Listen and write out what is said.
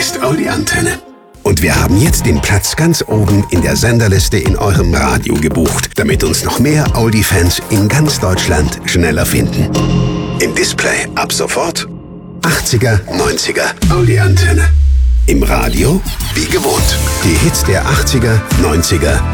ist Audi Antenne. Und wir haben jetzt den Platz ganz oben in der Senderliste in eurem Radio gebucht, damit uns noch mehr Audi-Fans in ganz Deutschland schneller finden. Im Display ab sofort 80er, 90er Audi Antenne. Im Radio wie gewohnt. Die Hits der 80er, 90er